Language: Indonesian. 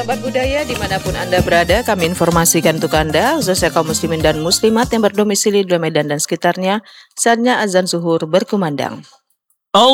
Sobat budaya dimanapun Anda berada, kami informasikan untuk Anda, khususnya kaum muslimin dan muslimat yang berdomisili di Medan dan sekitarnya, saatnya azan zuhur berkumandang.